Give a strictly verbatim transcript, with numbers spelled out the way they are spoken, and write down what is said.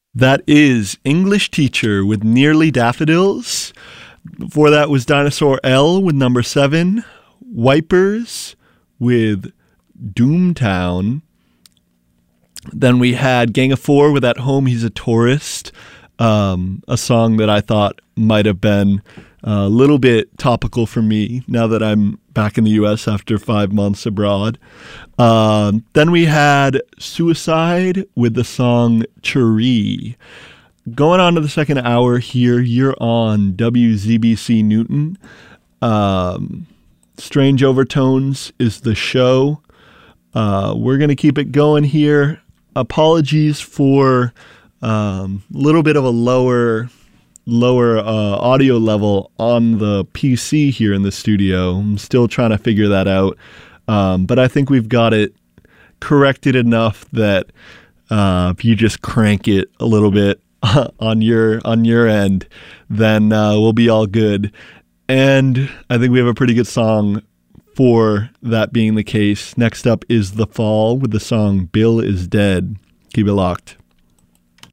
That is English Teacher with Nearly Daffodils. Before that was Dinosaur L with number seven. Wipers with Doomtown. Then we had Gang of Four with At Home He's a Tourist, um, a song that I thought might have been a little bit topical for me now that I'm back in the U S after five months abroad. Uh, then we had Suicide with the song Cherie. Going on to the second hour here, you're on W Z B C Newton. Um, Strange Overtones is the show. Uh, we're going to keep it going here. Apologies for a um, little bit of a lower lower uh, audio level on the P C here in the studio. I'm still trying to figure that out. Um, but I think we've got it corrected enough that uh, if you just crank it a little bit on your on your end, then uh, we'll be all good. And I think we have a pretty good song for that being the case. Next up is The Fall with the song Bill is Dead. Keep it locked.